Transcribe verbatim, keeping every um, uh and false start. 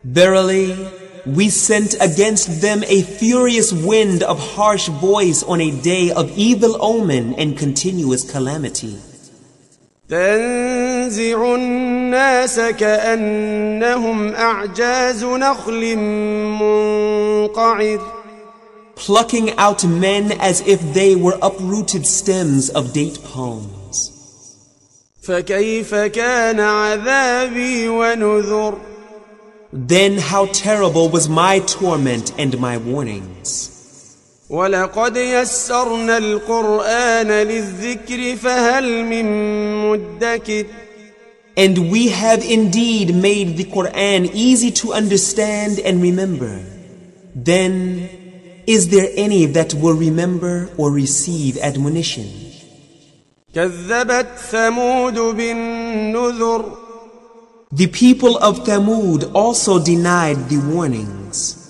Verily, we sent against them a furious wind of harsh voice on a day of evil omen and continuous calamity. تنزع الناس كأنهم أعجاز نخل منقعر. Plucking out men as if they were uprooted stems of date palms. فكيف كان عذابي ونذر. Then how terrible was my torment and my warnings. ولقد يسرنا القرآن للذكر فهل من مدكر. And we have indeed made the Quran easy to understand and remember. Then, is there any that will remember or receive admonition? كذبت ثمود بالنذر. The people of Thamud also denied the warnings.